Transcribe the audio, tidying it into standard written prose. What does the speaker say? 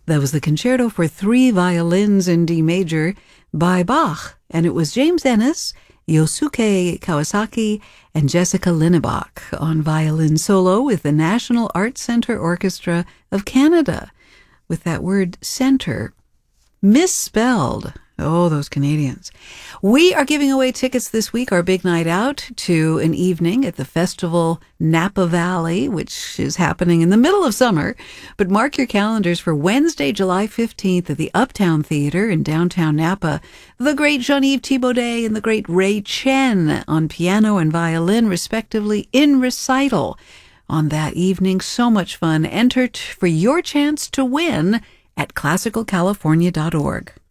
That was the Concerto for Three Violins in D Major by Bach, and it was James Ennis, Yosuke Kawasaki, and Jessica Linnebach on violin solo with the National Arts Centre Orchestra of Canada, with that word center misspelled. Oh, those Canadians. We are giving away tickets this week, our big night out, to an evening at the festival Napa Valley, which is happening in the middle of summer. But mark your calendars for Wednesday, July 15th at the Uptown Theater in downtown Napa. The great Jean-Yves Thibaudet and the great Ray Chen on piano and violin, respectively, in recital on that evening. So much fun. Enter for your chance to win at classicalcalifornia.org.